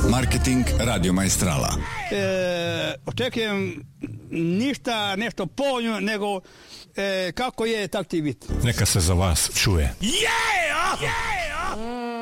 Marketing Radio Maestrala. Očekujem ništa nešto povoljno, nego kako je, tak ti biti. Neka se za vas čuje. Yeah!